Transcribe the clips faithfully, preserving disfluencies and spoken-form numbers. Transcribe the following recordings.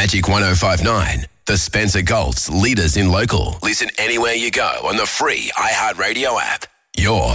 Magic one oh five nine, the Spencer Gulf's leaders in local. Listen anywhere you go on the free iHeartRadio app. Your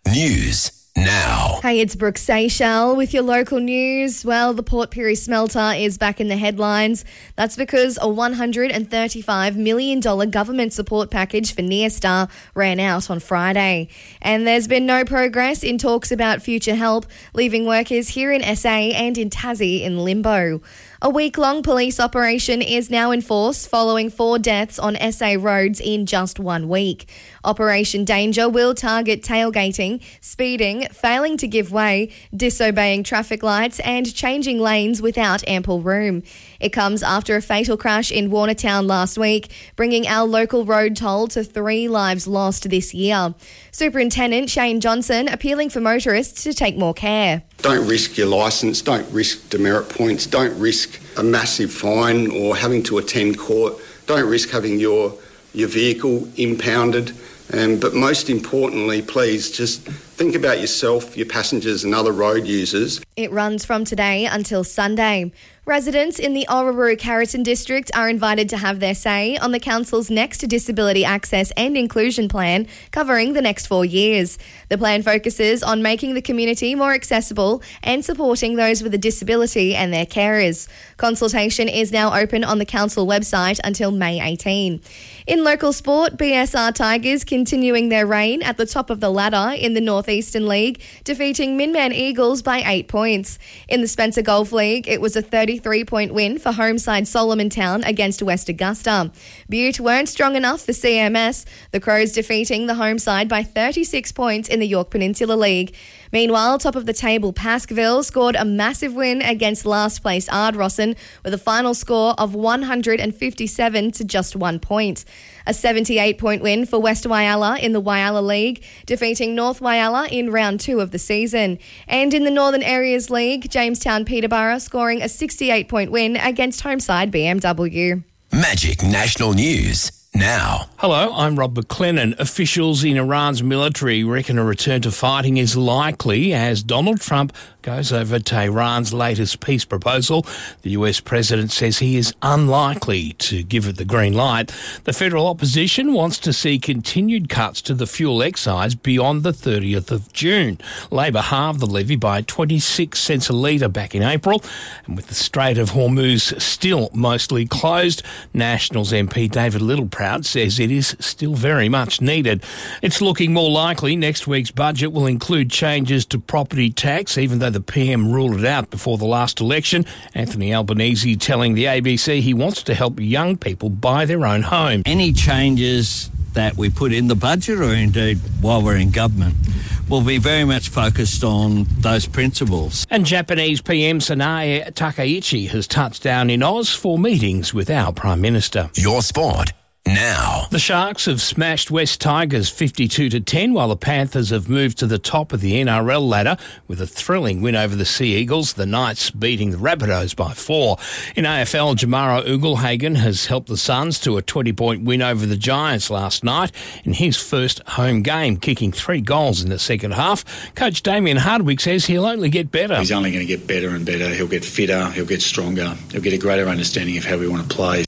news now. Hey, it's Brooke Seychelles with your local news. Well, the Port Pirie smelter is back in the headlines. That's because a one hundred thirty-five million dollars government support package for Neostar ran out on Friday. And there's been no progress in talks about future help, leaving workers here in S A and in Tassie in limbo. A week-long police operation is now in force following four deaths on S A roads in just one week. Operation Danger will target tailgating, speeding, failing to give way, disobeying traffic lights and changing lanes without ample room. It comes after a fatal crash in Warnertown last week, bringing our local road toll to three lives lost this year. Superintendent Shane Johnson appealing for motorists to take more care. Don't risk your licence, don't risk demerit points, don't risk a massive fine or having to attend court, don't risk having your, your vehicle impounded. Um, but most importantly, please just think about yourself, your passengers and other road users. It runs from today until Sunday. Residents in the Orroroo-Carrollton district are invited to have their say on the council's next disability access and inclusion plan covering the next four years. The plan focuses on making the community more accessible and supporting those with a disability and their carers. Consultation is now open on the council website until May eighteenth. In local sport, B S R Tigers continuing their reign at the top of the ladder in the Northeastern League, defeating Minman Eagles by eight points. In the Spencer Golf League, it was a thirty-three point win for home side Solomon Town against West Augusta. Butte weren't strong enough for C M S, the Crows defeating the home side by thirty-six points in the York Peninsula League. Meanwhile, top of the table Pasqueville scored a massive win against last place Ardrossan with a final score of one hundred fifty-seven to just one point. A seventy-eight point win for West Whyalla in the Whyalla League, defeating North Whyalla in round two of the season. And in the Northern Areas League, Jamestown Peterborough scoring a sixty-eight point win against homeside B M W. Magic National News now. Hello, I'm Rob McLennan. Officials in Iran's military reckon a return to fighting is likely as Donald Trump goes over Tehran's latest peace proposal. The U S president says he is unlikely to give it the green light. The federal opposition wants to see continued cuts to the fuel excise beyond the thirtieth of June. Labor halved the levy by twenty-six cents a litre back in April. And with the Strait of Hormuz still mostly closed, Nationals M P David Littleproud says it is still very much needed. It's looking more likely next week's budget will include changes to property tax, even though the P M ruled it out before the last election. Anthony Albanese telling the A B C he wants to help young people buy their own home. Any changes that we put in the budget, or indeed while we're in government, will be very much focused on those principles. And Japanese P M Sanae Takaichi has touched down in Oz for meetings with our Prime Minister. Your sport now. The Sharks have smashed West Tigers fifty-two to ten, while the Panthers have moved to the top of the N R L ladder with a thrilling win over the Sea Eagles, the Knights beating the Rabbitohs by four. In A F L, Jamaro Ugelhagen has helped the Suns to a twenty point win over the Giants last night in his first home game, kicking three goals in the second half. Coach Damien Hardwick says he'll only get better. He's only going to get better and better. He'll get fitter, he'll get stronger, he'll get a greater understanding of how we want to play.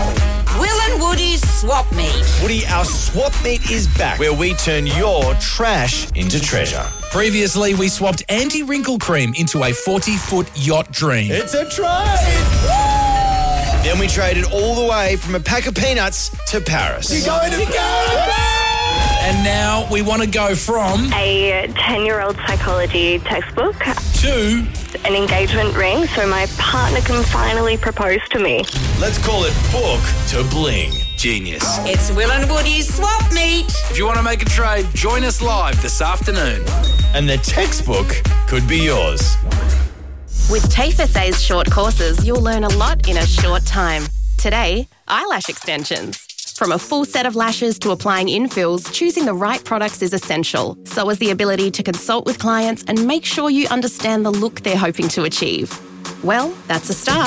Will and Woody's Swap Meet. Woody, our Swap Meet is back, where we turn your trash into treasure. Previously, we swapped anti-wrinkle cream into a forty-foot yacht dream. It's a trade! Then we traded all the way from a pack of peanuts to Paris. You're going to Paris! And now we want to go from a ten-year-old psychology textbook to an engagement ring so my partner can finally propose to me. Let's call it book to bling. Genius. It's Will and Woody's Swap Meet. If you want to make a trade, join us live this afternoon. And the textbook could be yours. With TAFE S A's short courses, you'll learn a lot in a short time. Today, eyelash extensions. From a full set of lashes to applying infills, choosing the right products is essential. So is the ability to consult with clients and make sure you understand the look they're hoping to achieve. Well, that's a start.